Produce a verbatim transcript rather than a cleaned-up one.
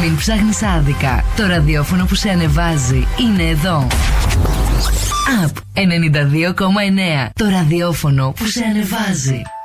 Μην ψάχνεις άδικα. Το ραδιόφωνο που σε ανεβάζει είναι εδώ. Απ ενενήντα δύο κόμμα εννέα. Το ραδιόφωνο που σε ανεβάζει.